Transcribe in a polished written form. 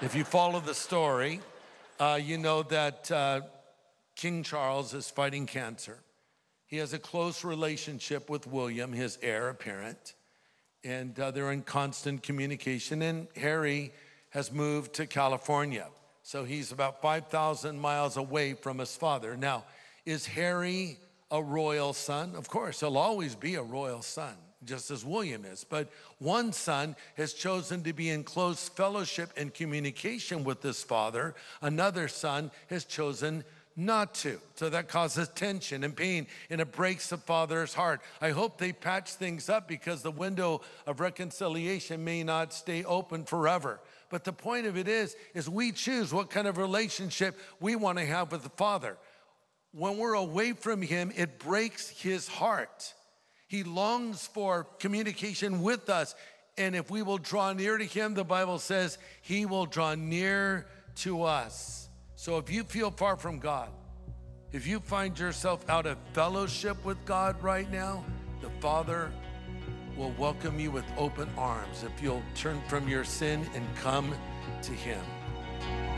If you follow the story, you know that King Charles is fighting cancer. He has a close relationship with William, his heir apparent, and they're in constant communication. And Harry has moved to California, so he's about 5,000 miles away from his father. Now, is Harry a royal son? Of course, he'll always be a royal son, just as William is. But one son has chosen to be in close fellowship and communication with his father. Another son has chosen not to. So that causes tension and pain, and it breaks the father's heart. I hope they patch things up, because the window of reconciliation may not stay open forever. But the point of it is we choose what kind of relationship we want to have with the Father. When we're away from him, it breaks his heart. He longs for communication with us. And if we will draw near to him, the Bible says he will draw near to us. So if you feel far from God, if you find yourself out of fellowship with God right now, the Father will welcome you with open arms if you'll turn from your sin and come to him.